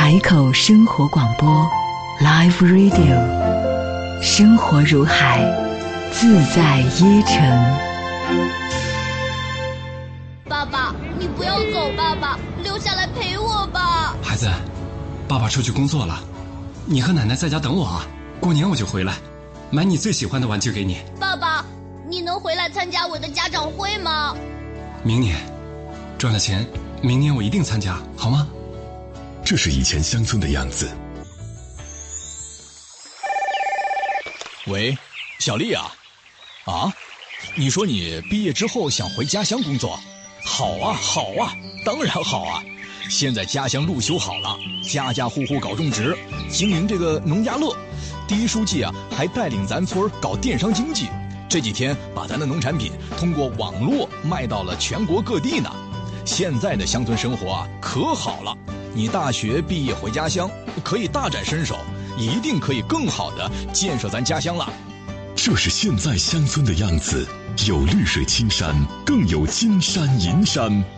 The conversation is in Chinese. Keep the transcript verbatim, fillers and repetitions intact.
海口生活广播 Live Radio， 生活如海，自在耶城。 爸爸，你不要走，爸爸，留下来陪我吧。 孩子，爸爸出去工作了，你和奶奶在家等我啊，过年我就回来，买你最喜欢的玩具给你。 爸爸，你能回来参加我的家长会吗？ 明年赚了钱，明年我一定参加，好吗？ 这是以前乡村的样子。 喂，小丽啊，啊，你说你毕业之后想回家乡工作？好啊，好啊，当然好啊！现在家乡路修好了，家家户户搞种植，经营这个农家乐。第一书记啊，还带领咱村搞电商经济，这几天把咱的农产品通过网络卖到了全国各地呢。现在的乡村生活啊，可好了。你大学毕业回家乡，可以大展身手，一定可以更好的建设咱家乡了。 这是现在乡村的样子，有绿水青山，更有金山银山。